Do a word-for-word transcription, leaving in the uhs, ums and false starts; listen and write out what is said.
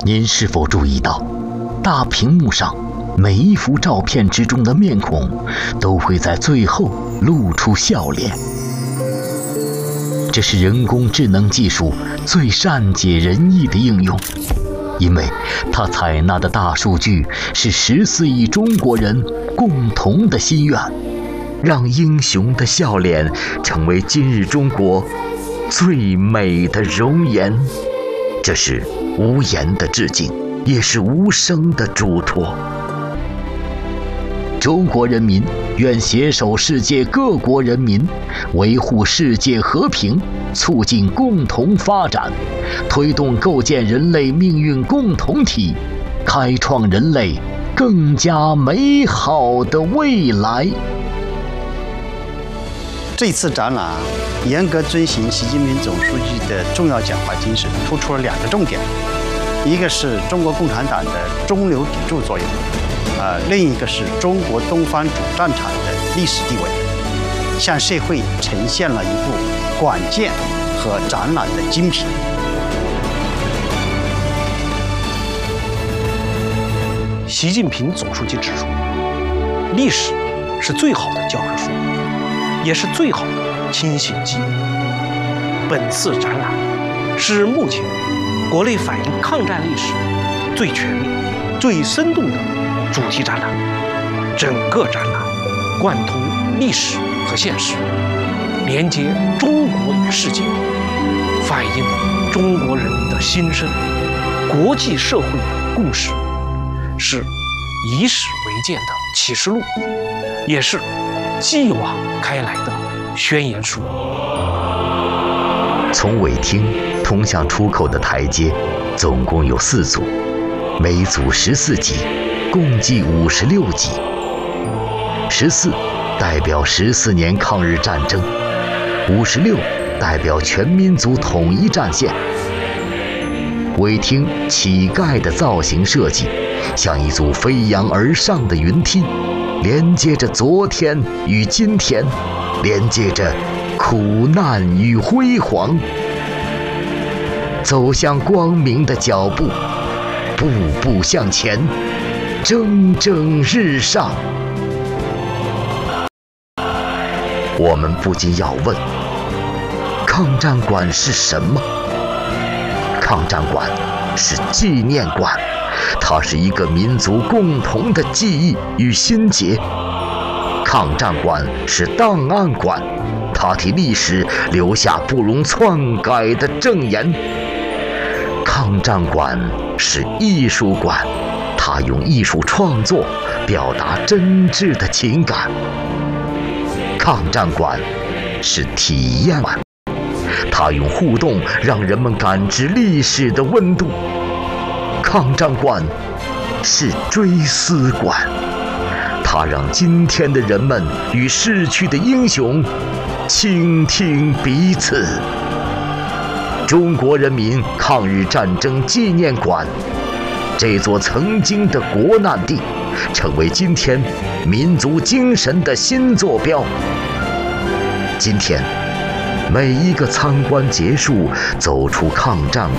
您是否注意到，大屏幕上每一幅照片之中的面孔都会在最后露出笑脸？这是人工智能技术最善解人意的应用，因为它采纳的大数据是十四亿中国人共同的心愿，让英雄的笑脸成为今日中国最美的容颜。这是无言的致敬，也是无声的嘱托。中国人民愿携手世界各国人民，维护世界和平，促进共同发展，推动构建人类命运共同体，开创人类更加美好的未来。 这次展览严格遵循习近平总书记的重要讲话精神，突出了两个重点，一个是中国共产党的中流砥柱作用，呃，另一个是中国东方主战场的历史地位，向社会呈现了一部馆建和展览的精品。 习近平总书记指出，历史是最好的教科书，也是最好的清醒剂。本次展览是目前国内反映抗战历史最全面、最生动的主题展览。整个展览贯通历史和现实，连接中国与世界，反映中国人民的心声、国际社会的共识，是以史为鉴的启示录，也是继往开来的宣言书。 从委厅通向出口的台阶总共有四组，每组十四级，共计五十六级。十四代表十四年抗日战争，五十六代表全民族统一战线。委厅乞丐的造型设计，像一组飞扬而上的云梯，连接着昨天与今天，连接着苦难与辉煌，走向光明的脚步，步步向前，蒸蒸日上。我们不禁要问，抗战馆是什么？抗战馆是纪念馆，它是一个民族共同的记忆与心结。抗战馆是档案馆，它替历史留下不容篡改的证言。抗战馆是艺术馆，它用艺术创作表达真挚的情感。抗战馆是体验馆，它用互动让人们感知历史的温度。抗战馆是追思馆，它让今天的人们与逝去的英雄倾听彼此。中国人民抗日战争纪念馆，这座曾经的国难地，成为今天民族精神的新坐标。今天，每一个参观结束，走出抗战